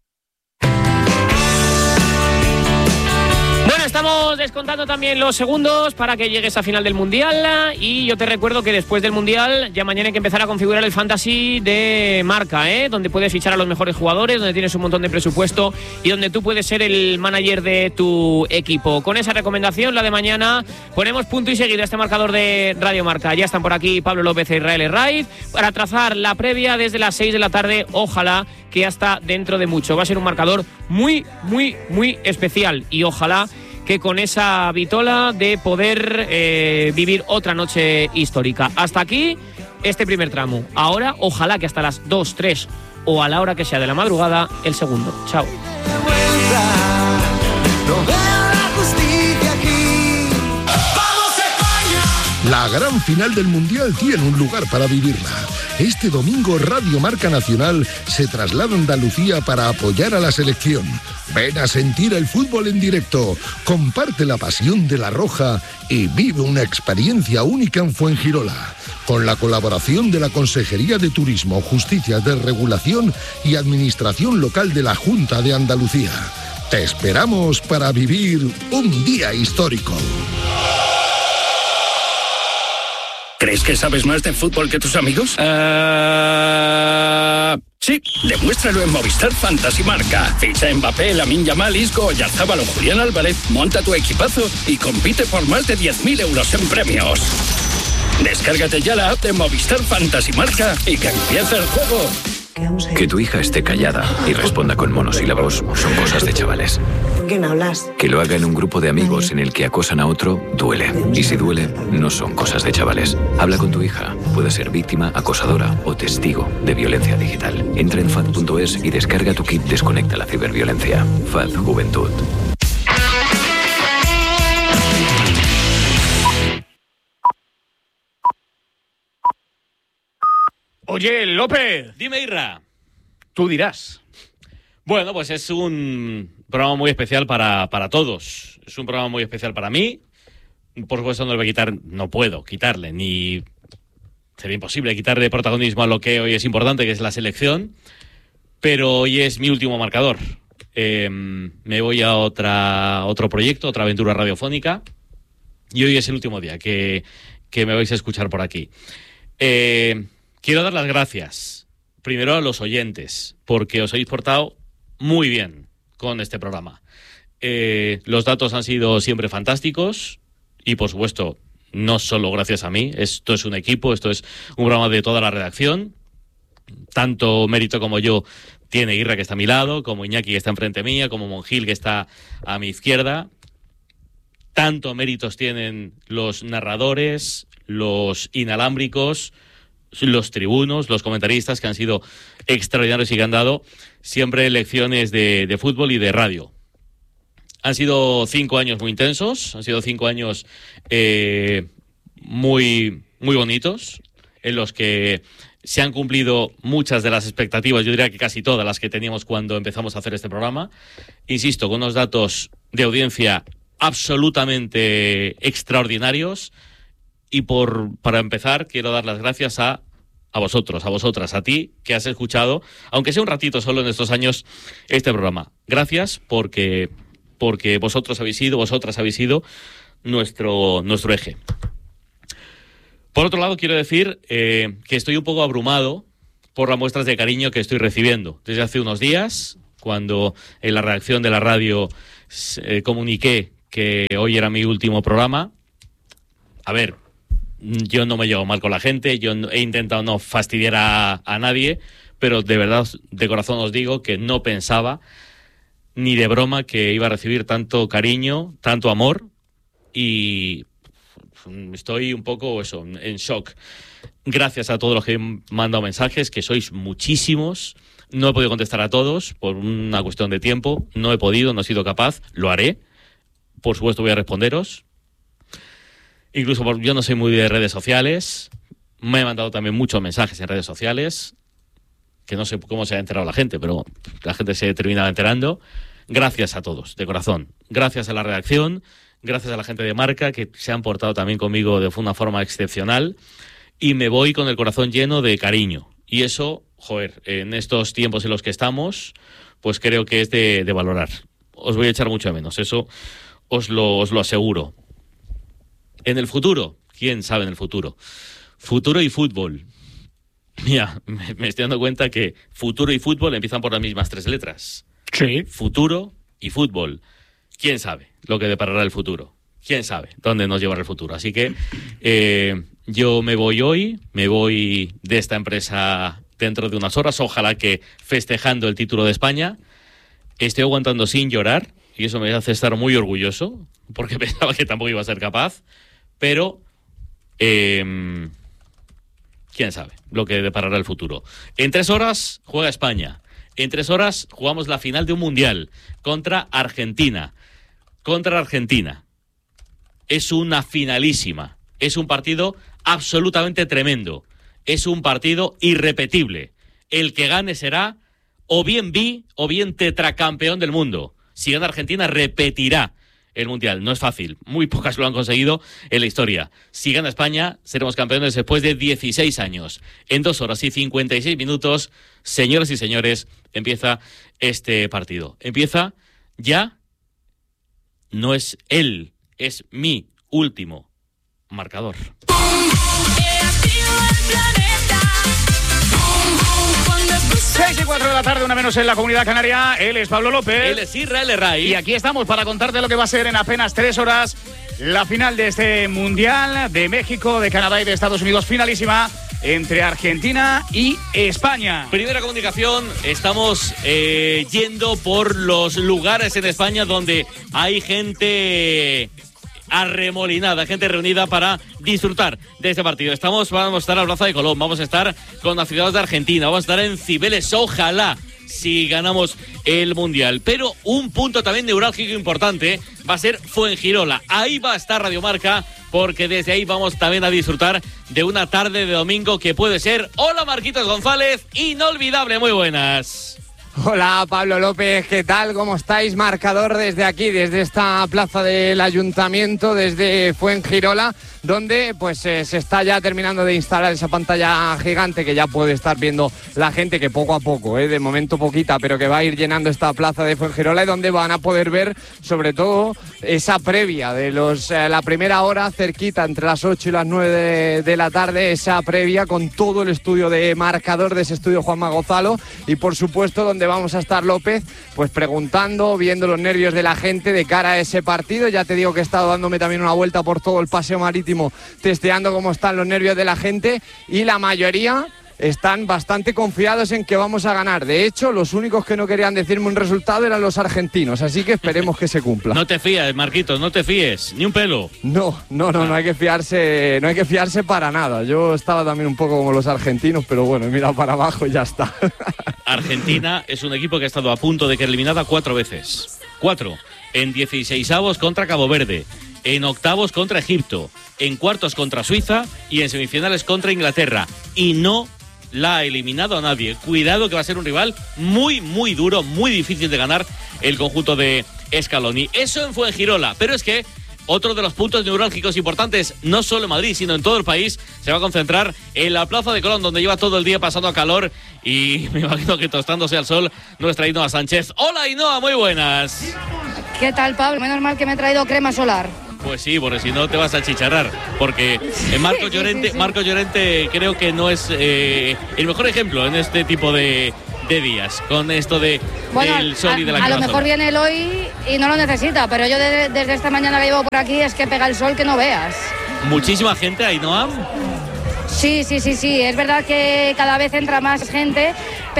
Bueno, estamos descontando también los segundos para que llegues a final del Mundial y yo te recuerdo que después del Mundial ya mañana hay que empezar a configurar el Fantasy de Marca, ¿eh? Donde puedes fichar a los mejores jugadores, donde tienes un montón de presupuesto y donde tú puedes ser el manager de tu equipo. Con esa recomendación, la de mañana, ponemos punto y seguido a este marcador de Radio Marca. Ya están por aquí Pablo López e Israel Herraiz para trazar la previa desde las seis de la tarde, ojalá que hasta dentro de mucho. Va a ser un marcador muy, muy, muy especial y ojalá que con esa vitola de poder eh, vivir otra noche histórica. Hasta aquí este primer tramo. Ahora, ojalá que hasta las dos, tres o a la hora que sea de la madrugada, el segundo. Chao. La gran final del Mundial tiene un lugar para vivirla. Este domingo Radio Marca Nacional se traslada a Andalucía para apoyar a la selección. Ven a sentir el fútbol en directo, comparte la pasión de la Roja y vive una experiencia única en Fuengirola. Con la colaboración de la Consejería de Turismo, Justicia de Regulación y Administración Local de la Junta de Andalucía. Te esperamos para vivir un día histórico. ¿Crees que sabes más de fútbol que tus amigos? Uh, sí, demuéstralo en Movistar Fantasy Marca. Ficha Mbappé, Lamine Yamal, Isco, Oyarzabal o Julián Álvarez, monta tu equipazo y compite por más de diez mil euros en premios. Descárgate ya la app de Movistar Fantasy Marca y que empiece el juego. Que tu hija esté callada y responda con monosílabos son cosas de chavales. ¿Con quién hablas? Que lo haga en un grupo de amigos en el que acosan a otro, duele. Y si duele, no son cosas de chavales. Habla con tu hija. Puede ser víctima, acosadora o testigo de violencia digital. Entra en F A D punto es y descarga tu kit Desconecta la ciberviolencia. F A D Juventud. Oye, López. Dime, Irra. Tú dirás. Bueno, pues es un programa muy especial para, para todos. Es un programa muy especial para mí. Por supuesto, no le voy a quitar, no puedo quitarle, ni sería imposible quitarle protagonismo a lo que hoy es importante, que es la selección. Pero hoy es mi último marcador. Eh, me voy a otra otro proyecto, otra aventura radiofónica. Y hoy es el último día que, que me vais a escuchar por aquí. Eh... Quiero dar las gracias, primero a los oyentes, porque os habéis portado muy bien con este programa. Eh, los datos han sido siempre fantásticos y, por supuesto, no solo gracias a mí. Esto es un equipo, esto es un programa de toda la redacción. Tanto mérito como yo tiene Irra, que está a mi lado, como Iñaki, que está enfrente mía, como Monjil, que está a mi izquierda. Tanto méritos tienen los narradores, los inalámbricos, los tribunos, los comentaristas, que han sido extraordinarios y que han dado siempre lecciones de, de fútbol y de radio. Han sido cinco años muy intensos, han sido cinco años eh, muy, muy bonitos, en los que se han cumplido muchas de las expectativas, yo diría que casi todas las que teníamos cuando empezamos a hacer este programa. Insisto, con unos datos de audiencia absolutamente extraordinarios. Y por para empezar, quiero dar las gracias a, a vosotros, a vosotras, a ti, que has escuchado, aunque sea un ratito solo en estos años, este programa. Gracias porque, porque vosotros habéis sido, vosotras habéis sido nuestro, nuestro eje. Por otro lado, quiero decir eh, que estoy un poco abrumado por las muestras de cariño que estoy recibiendo. Desde hace unos días, cuando en la redacción de la radio eh, comuniqué que hoy era mi último programa, a ver, yo no me llevo mal con la gente, yo he intentado no fastidiar a, a nadie, pero de verdad, de corazón os digo que no pensaba ni de broma que iba a recibir tanto cariño, tanto amor, y estoy un poco eso, en shock. Gracias a todos los que han mandado mensajes, que sois muchísimos. No he podido contestar a todos por una cuestión de tiempo, no he podido, no he sido capaz, lo haré. Por supuesto voy a responderos. Incluso por, yo no soy muy de redes sociales, me he mandado también muchos mensajes en redes sociales, que no sé cómo se ha enterado la gente, pero la gente se termina enterando. Gracias a todos, de corazón. Gracias a la redacción, gracias a la gente de Marca, que se han portado también conmigo de una forma excepcional, y me voy con el corazón lleno de cariño. Y eso, joder, en estos tiempos en los que estamos, pues creo que es de, de valorar. Os voy a echar mucho de menos, eso os lo, os lo aseguro. En el futuro, ¿quién sabe en el futuro? Futuro y fútbol. Mira, me, me estoy dando cuenta que futuro y fútbol empiezan por las mismas tres letras. Sí. Futuro y fútbol. ¿Quién sabe lo que deparará el futuro? ¿Quién sabe dónde nos llevará el futuro? Así que eh, yo me voy hoy, me voy de esta empresa dentro de unas horas, ojalá que festejando el título de España. Estoy aguantando sin llorar y eso me hace estar muy orgulloso, porque pensaba que tampoco iba a ser capaz. Pero, eh, quién sabe lo que deparará el futuro. En tres horas juega España. En tres horas jugamos la final de un mundial contra Argentina. Contra Argentina. Es una finalísima. Es un partido absolutamente tremendo. Es un partido irrepetible. El que gane será o bien bi o bien tetracampeón del mundo. Si gana Argentina, repetirá el Mundial. No es fácil, muy pocas lo han conseguido en la historia. Si gana España, seremos campeones después de dieciséis años. En dos horas y cincuenta y seis minutos, señoras y señores, empieza este partido. Empieza ya, no es él, es mi último marcador. seis y cuatro de la tarde, una menos en la Comunidad Canaria. Él es Pablo López. Él es Israel Herray. Y aquí estamos para contarte lo que va a ser en apenas tres horas la final de este Mundial de México, de Canadá y de Estados Unidos. Finalísima entre Argentina y España. Primera comunicación, estamos eh, yendo por los lugares en España donde hay gente arremolinada, gente reunida para disfrutar de este partido. Estamos, vamos a estar a la Plaza de Colón, vamos a estar con las ciudades de Argentina, vamos a estar en Cibeles, ojalá, si ganamos el Mundial. Pero un punto también neurálgico importante va a ser Fuengirola. Ahí va a estar Radio Marca, porque desde ahí vamos también a disfrutar de una tarde de domingo que puede ser, hola Marquitos González, inolvidable, muy buenas. Hola Pablo López, ¿qué tal? ¿Cómo estáis? Marcador desde aquí, desde esta plaza del Ayuntamiento, desde Fuengirola, donde pues eh, se está ya terminando de instalar esa pantalla gigante que ya puede estar viendo la gente, que poco a poco, eh, de momento poquita, pero que va a ir llenando esta plaza de Fuengirola, y donde van a poder ver sobre todo esa previa de los eh, la primera hora, cerquita entre las ocho y las nueve de, de la tarde, esa previa con todo el estudio de Marcador, de ese estudio Juanma Gonzalo, y por supuesto donde vamos a estar, López, pues preguntando, viendo los nervios de la gente de cara a ese partido. Ya te digo que he estado dándome también una vuelta por todo el paseo marítimo, testeando cómo están los nervios de la gente, y la mayoría están bastante confiados en que vamos a ganar. De hecho, los únicos que no querían decirme un resultado eran los argentinos, así que esperemos que se cumpla. No te fíes, Marquitos, no te fíes, ni un pelo. No, no, no, no hay que fiarse, no hay que fiarse para nada. Yo estaba también un poco como los argentinos, pero bueno, he mirado para abajo y ya está. Argentina es un equipo que ha estado a punto de quedar eliminada cuatro veces. Cuatro. en dieciseisavos contra Cabo Verde, en octavos contra Egipto, en cuartos contra Suiza y en semifinales contra Inglaterra. Y no la ha eliminado a nadie. Cuidado que va a ser un rival muy, muy duro, muy difícil de ganar el conjunto de Scaloni. Eso en Fuengirola, pero es que otro de los puntos neurálgicos importantes, no solo en Madrid, sino en todo el país, se va a concentrar en la Plaza de Colón, donde lleva todo el día pasando calor y me imagino que tostándose al sol nuestra Ainhoa Sánchez. Hola Ainhoa, muy buenas. ¿Qué tal, Pablo? Menos mal que me he traído crema solar. Pues sí, porque si no te vas a chicharrar, porque Marco sí, Llorente, sí, sí. Marco Llorente creo que no es eh, el mejor ejemplo en este tipo de, de días, con esto de Bueno, el sol y de la a, a lo quemazón. mejor viene el hoy y no lo necesita, pero yo de- desde esta mañana que llevo por aquí es que pega el sol que no veas. Muchísima gente, Ainhoa. Sí, sí, sí, sí, es verdad que cada vez entra más gente,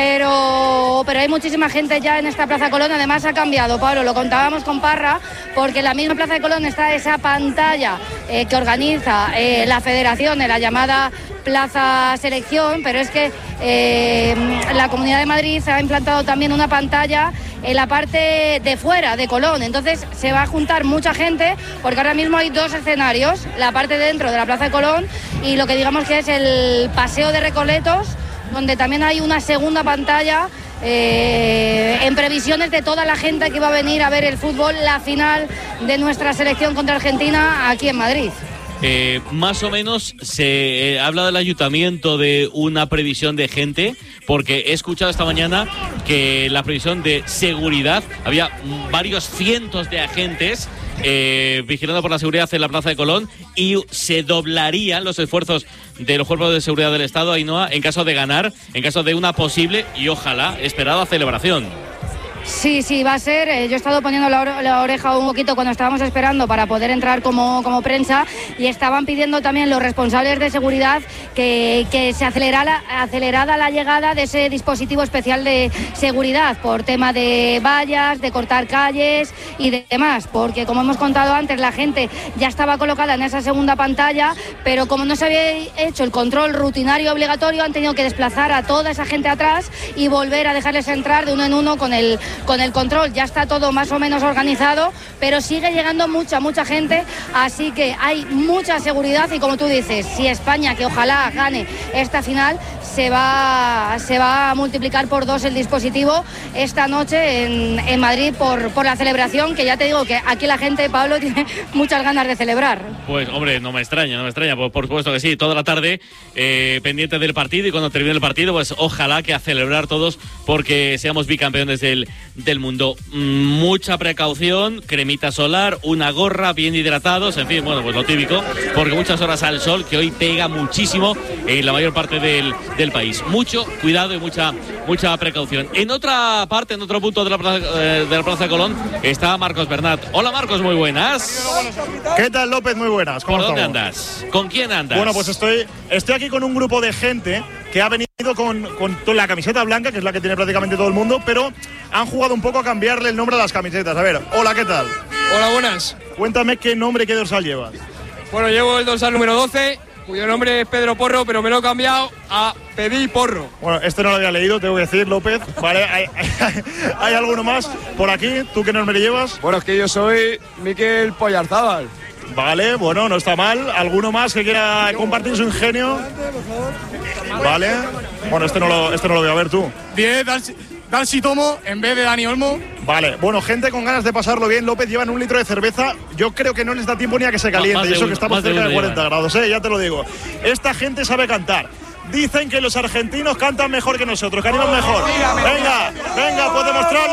pero, pero hay muchísima gente ya en esta Plaza Colón. Además ha cambiado, Pablo, lo contábamos con Parra, porque en la misma Plaza de Colón está esa pantalla eh, que organiza eh, la federación de la llamada Plaza Selección, pero es que eh, la Comunidad de Madrid ha implantado también una pantalla en la parte de fuera de Colón. Entonces se va a juntar mucha gente, porque ahora mismo hay dos escenarios, la parte de dentro de la Plaza de Colón y lo que digamos que es el Paseo de Recoletos, donde también hay una segunda pantalla eh, en previsiones de toda la gente que va a venir a ver el fútbol, la final de nuestra selección contra Argentina aquí en Madrid. Eh, más o menos se eh, habla del ayuntamiento de una previsión de gente, porque he escuchado esta mañana que la previsión de seguridad, había varios cientos de agentes eh, vigilando por la seguridad en la Plaza de Colón, y se doblarían los esfuerzos de los cuerpos de seguridad del Estado, Ainhoa, en caso de ganar, en caso de una posible y ojalá esperada celebración. Sí, sí, va a ser. Eh, yo he estado poniendo la, ore- la oreja un poquito cuando estábamos esperando para poder entrar como, como prensa, y estaban pidiendo también los responsables de seguridad que, que se acelerara, acelerada la llegada de ese dispositivo especial de seguridad por tema de vallas, de cortar calles y de demás, porque como hemos contado antes, la gente ya estaba colocada en esa segunda pantalla, pero como no se había hecho el control rutinario obligatorio, han tenido que desplazar a toda esa gente atrás y volver a dejarles entrar de uno en uno con el con el control. Ya está todo más o menos organizado, pero sigue llegando mucha, mucha gente, así que hay mucha seguridad y como tú dices, si España, que ojalá gane esta final, se va, se va a multiplicar por dos el dispositivo esta noche en, en Madrid por, por la celebración, que ya te digo que aquí la gente, Pablo, tiene muchas ganas de celebrar. Pues hombre, no me extraña, no me extraña, por, por supuesto que sí, toda la tarde eh, pendiente del partido, y cuando termine el partido, pues ojalá que a celebrar todos porque seamos bicampeones del, del mundo. Mm, mucha precaución, cremita solar, una gorra, bien hidratados, en fin, bueno, pues lo típico, porque muchas horas al sol, que hoy pega muchísimo en la mayor parte del, del país. Mucho cuidado y mucha, mucha precaución. En otra parte, en otro punto de la plaza, eh, de la Plaza de Colón, está Marcos Bernat. Hola Marcos, muy buenas. ¿Qué tal, López? Muy buenas. ¿Cómo ¿Por dónde estamos? andas? ¿Con quién andas? Bueno, pues estoy, estoy aquí con un grupo de gente que ha venido con, con toda la camiseta blanca, que es la que tiene prácticamente todo el mundo, pero han jugado un poco a cambiarle el nombre a las camisetas. A ver, hola, ¿qué tal? Hola, buenas. Cuéntame qué nombre y qué dorsal llevas. Bueno, llevo el dorsal número doce, cuyo nombre es Pedro Porro, pero me lo he cambiado a Pedí Porro. Bueno, este no lo había leído, tengo que decir, López. Vale, ¿hay, hay, hay alguno más por aquí? ¿Tú qué nombre llevas? Bueno, es que yo soy Miquel Pollarzábal. Vale, bueno, no está mal. ¿Alguno más que quiera compartir su ingenio? Vale. Bueno, este no lo, este no lo voy a ver tú. diez, Dalsi Tomo en vez de Dani Olmo. Vale, bueno, gente con ganas de pasarlo bien. López, llevan un litro de cerveza. Yo creo que no les da tiempo ni a que se caliente. Y eso uno, que estamos de cerca de, uno cuarenta llevan. grados, ¿eh? Ya te lo digo. Esta gente sabe cantar. Dicen que los argentinos cantan mejor que nosotros, que animan mejor. Venga, venga, pues demostrarlo.